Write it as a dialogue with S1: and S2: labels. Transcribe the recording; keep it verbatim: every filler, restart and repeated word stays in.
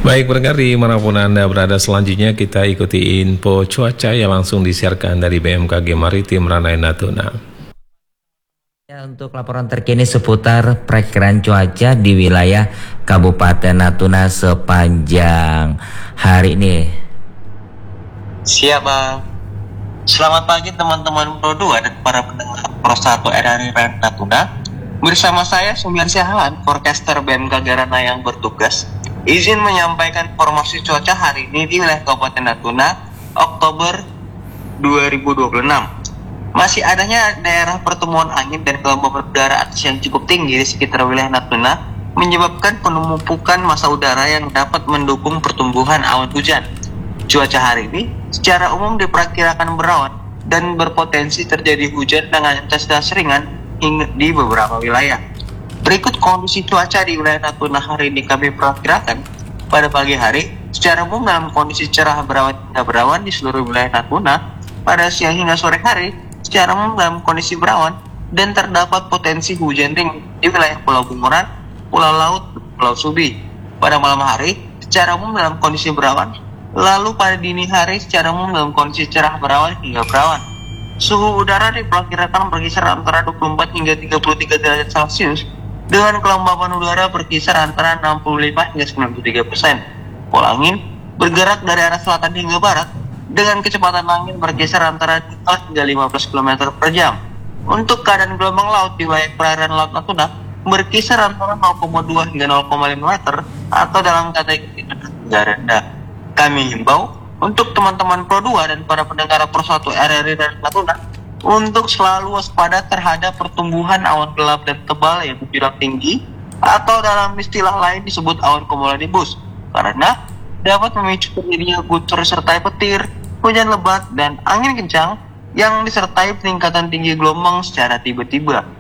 S1: Baik pendengar dimanapun Anda berada, selanjutnya kita ikuti info cuaca yang langsung disiarkan dari B M K G Maritim Ranai Natuna.
S2: Ya, untuk laporan terkini seputar perakiraan cuaca di wilayah Kabupaten Natuna sepanjang hari ini.
S3: Siap Bang. Selamat pagi teman-teman Pro dua dan para pendengar Pro satu R R I Natuna. Bersama saya Sumiar Syahalan, forecaster B M K G Ranai yang bertugas. Izin menyampaikan informasi cuaca hari ini di wilayah Kabupaten Natuna, Oktober dua ribu dua puluh enam. Masih adanya daerah pertemuan angin dan gelombang udara atas yang cukup tinggi di sekitar wilayah Natuna menyebabkan penumpukan massa udara yang dapat mendukung pertumbuhan awan hujan. Cuaca hari ini secara umum diperkirakan berawan dan berpotensi terjadi hujan dengan intensitas ringan hingga di beberapa wilayah. Berikut kondisi cuaca di wilayah Natuna hari ini kami perkirakan. Pada pagi hari, secara umum dalam kondisi cerah berawan hingga berawan di seluruh wilayah Natuna. Pada siang hingga sore hari, secara umum dalam kondisi berawan dan terdapat potensi hujan ringan di wilayah Pulau Bunguran, Pulau Laut, Pulau Subi. Pada malam hari, secara umum dalam kondisi berawan. Lalu pada dini hari, secara umum dalam kondisi cerah berawan hingga berawan. Suhu udara diperkirakan berkisar antara dua puluh empat hingga tiga puluh tiga derajat Celcius. Dengan kelembapan udara berkisar antara enam puluh lima hingga sembilan puluh tiga persen. Pola angin bergerak dari arah selatan hingga barat dengan kecepatan angin berkisar antara dua hingga lima belas kilometer per jam. Untuk keadaan gelombang laut di wilayah perairan Laut Natuna berkisar antara nol koma dua hingga nol koma lima meter atau dalam kategori hingga rendah. Kami himbau untuk teman-teman Pro dua dan para pendengar Pro satu R R I Natuna untuk selalu waspada terhadap pertumbuhan awan gelap dan tebal yang menjulang tinggi atau dalam istilah lain disebut awan cumulonimbus, karena dapat memicu terjadinya guncur disertai petir, hujan lebat, dan angin kencang yang disertai peningkatan tinggi gelombang secara tiba-tiba.